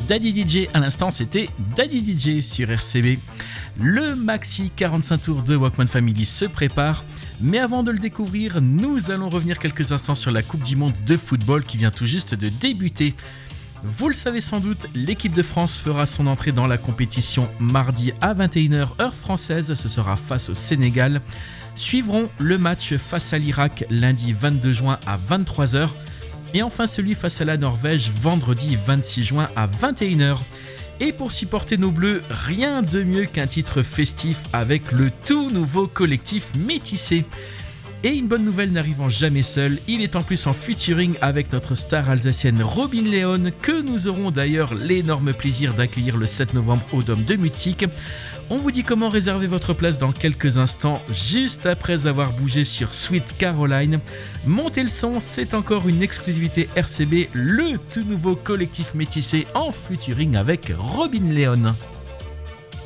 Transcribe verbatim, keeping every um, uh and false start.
Daddy D J, à l'instant c'était Daddy D J sur R C B. Le maxi quarante-cinq tours de Walkman Family se prépare, mais avant de le découvrir, nous allons revenir quelques instants sur la Coupe du Monde de football qui vient tout juste de débuter. Vous le savez sans doute, l'équipe de France fera son entrée dans la compétition mardi à vingt et une heures heure française, ce sera face au Sénégal. Suivront le match face à l'Irak lundi vingt-deux juin à vingt-trois heures et enfin celui face à la Norvège vendredi vingt-six juin à vingt et une heures. Et pour supporter nos bleus, rien de mieux qu'un titre festif avec le tout nouveau collectif Métissé. Et une bonne nouvelle n'arrivant jamais seule, il est en plus en featuring avec notre star alsacienne Robin Leon, que nous aurons d'ailleurs l'énorme plaisir d'accueillir le sept novembre au Dôme de Mutzig. On vous dit comment réserver votre place dans quelques instants, juste après avoir bougé sur Sweet Caroline. Montez le son, c'est encore une exclusivité R C B, le tout nouveau collectif Métissé en featuring avec Robin Leon.